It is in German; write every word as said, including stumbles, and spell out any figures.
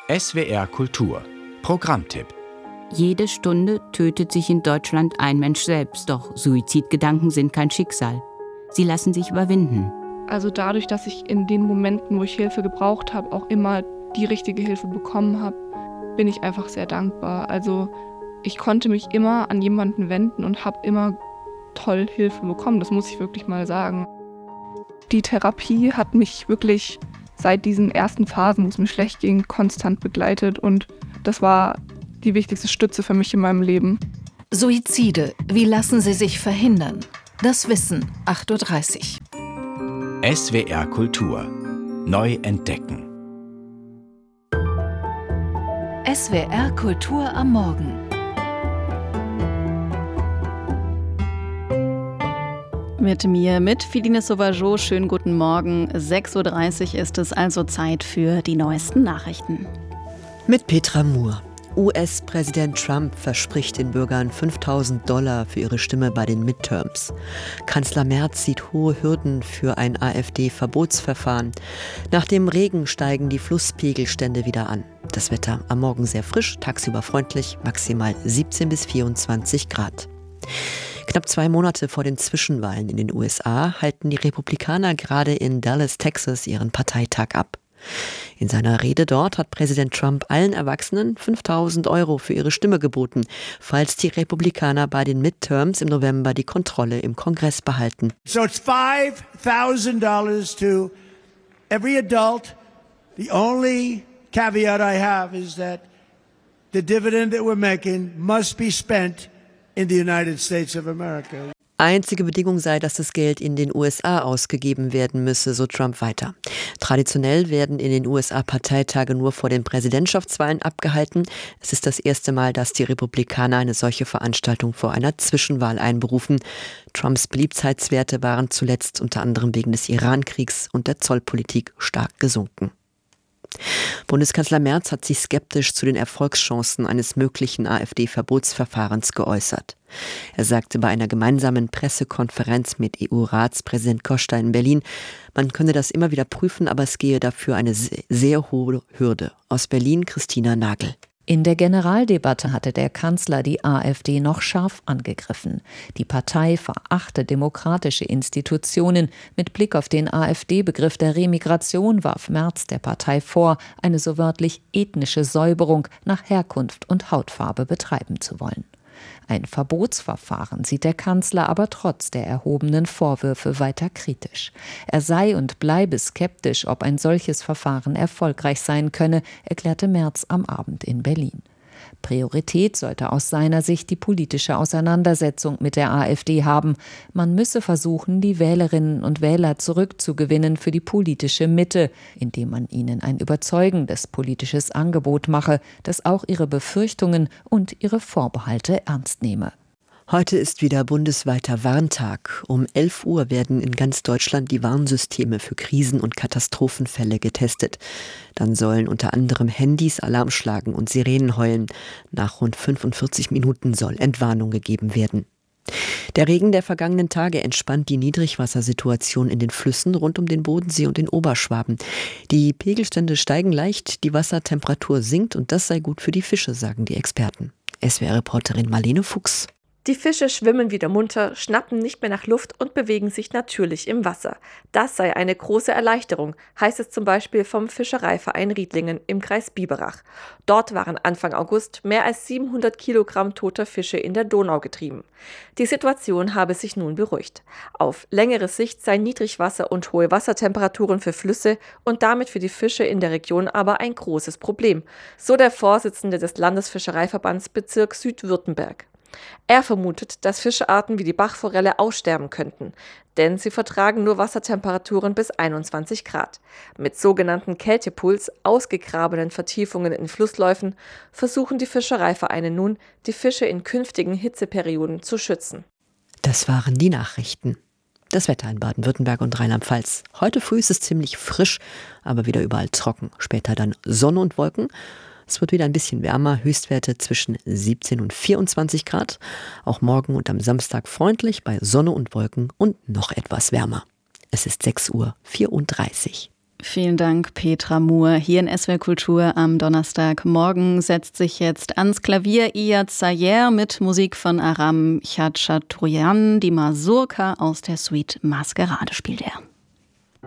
S W R Kultur Programmtipp. Jede Stunde tötet sich in Deutschland ein Mensch selbst, doch Suizidgedanken sind kein Schicksal. Sie lassen sich überwinden. Also dadurch, dass ich in den Momenten, wo ich Hilfe gebraucht habe, auch immer die richtige Hilfe bekommen habe, bin ich einfach sehr dankbar. Also ich konnte mich immer an jemanden wenden und habe immer toll Hilfe bekommen, das muss ich wirklich mal sagen. Die Therapie hat mich wirklich seit diesen ersten Phasen, wo es mir schlecht ging, konstant begleitet und das war die wichtigste Stütze für mich in meinem Leben. Suizide, wie lassen sie sich verhindern? Das Wissen, acht Uhr dreißig. S W R Kultur. Neu entdecken. S W R Kultur am Morgen. Mit mir, mit Filine Sauvageau. Schönen guten Morgen. sechs Uhr dreißig ist es also Zeit für die neuesten Nachrichten. Mit Petra Moore. U S-Präsident Trump verspricht den Bürgern fünftausend Dollar für ihre Stimme bei den Midterms. Kanzler Merz sieht hohe Hürden für ein AfD-Verbotsverfahren. Nach dem Regen steigen die Flusspegelstände wieder an. Das Wetter am Morgen sehr frisch, tagsüber freundlich, maximal siebzehn bis vierundzwanzig Grad. Knapp zwei Monate vor den Zwischenwahlen in den U S A halten die Republikaner gerade in Dallas, Texas, ihren Parteitag ab. In seiner Rede dort hat Präsident Trump allen Erwachsenen fünftausend Euro für ihre Stimme geboten, falls die Republikaner bei den Midterms im November die Kontrolle im Kongress behalten. So it's five thousand dollars to every adult. The only caveat I have is that the dividend that we're making must be spent in the United States of America. Einzige Bedingung sei, dass das Geld in den U S A ausgegeben werden müsse, so Trump weiter. Traditionell werden in den U S A Parteitage nur vor den Präsidentschaftswahlen abgehalten. Es ist das erste Mal, dass die Republikaner eine solche Veranstaltung vor einer Zwischenwahl einberufen. Trumps Beliebtheitswerte waren zuletzt unter anderem wegen des Iran-Kriegs und der Zollpolitik stark gesunken. Bundeskanzler Merz hat sich skeptisch zu den Erfolgschancen eines möglichen AfD-Verbotsverfahrens geäußert. Er sagte bei einer gemeinsamen Pressekonferenz mit E U-Ratspräsident Costa in Berlin, man könne das immer wieder prüfen, aber es gehe dafür eine sehr hohe Hürde. Aus Berlin Christina Nagel. In der Generaldebatte hatte der Kanzler die AfD noch scharf angegriffen. Die Partei verachte demokratische Institutionen. Mit Blick auf den AfD-Begriff der Remigration warf Merz der Partei vor, eine so wörtlich ethnische Säuberung nach Herkunft und Hautfarbe betreiben zu wollen. Ein Verbotsverfahren sieht der Kanzler aber trotz der erhobenen Vorwürfe weiter kritisch. Er sei und bleibe skeptisch, ob ein solches Verfahren erfolgreich sein könne, erklärte Merz am Abend in Berlin. Priorität sollte aus seiner Sicht die politische Auseinandersetzung mit der AfD haben. Man müsse versuchen, die Wählerinnen und Wähler zurückzugewinnen für die politische Mitte, indem man ihnen ein überzeugendes politisches Angebot mache, das auch ihre Befürchtungen und ihre Vorbehalte ernst nehme. Heute ist wieder bundesweiter Warntag. Um elf Uhr werden in ganz Deutschland die Warnsysteme für Krisen- und Katastrophenfälle getestet. Dann sollen unter anderem Handys Alarm schlagen und Sirenen heulen. Nach rund fünfundvierzig Minuten soll Entwarnung gegeben werden. Der Regen der vergangenen Tage entspannt die Niedrigwassersituation in den Flüssen rund um den Bodensee und den Oberschwaben. Die Pegelstände steigen leicht, die Wassertemperatur sinkt und das sei gut für die Fische, sagen die Experten. S W R-Reporterin Marlene Fuchs. Die Fische schwimmen wieder munter, schnappen nicht mehr nach Luft und bewegen sich natürlich im Wasser. Das sei eine große Erleichterung, heißt es zum Beispiel vom Fischereiverein Riedlingen im Kreis Biberach. Dort waren Anfang August mehr als siebenhundert Kilogramm toter Fische in der Donau getrieben. Die Situation habe sich nun beruhigt. Auf längere Sicht seien Niedrigwasser und hohe Wassertemperaturen für Flüsse und damit für die Fische in der Region aber ein großes Problem, so der Vorsitzende des Landesfischereiverbands Bezirk Südwürttemberg. Er vermutet, dass Fischarten wie die Bachforelle aussterben könnten, denn sie vertragen nur Wassertemperaturen bis einundzwanzig Grad. Mit sogenannten Kältepools, ausgegrabenen Vertiefungen in Flussläufen, versuchen die Fischereivereine nun, die Fische in künftigen Hitzeperioden zu schützen. Das waren die Nachrichten. Das Wetter in Baden-Württemberg und Rheinland-Pfalz. Heute früh ist es ziemlich frisch, aber wieder überall trocken. Später dann Sonne und Wolken. Es wird wieder ein bisschen wärmer, Höchstwerte zwischen siebzehn und vierundzwanzig Grad. Auch morgen und am Samstag freundlich bei Sonne und Wolken und noch etwas wärmer. Es ist sechs Uhr vierunddreißig. Vielen Dank, Petra Muhr. Hier in S W R Kultur am Donnerstagmorgen setzt sich jetzt ans Klavier Iyad Sayer mit Musik von Aram Khachaturian. Die Mazurka aus der Suite Maskerade spielt er.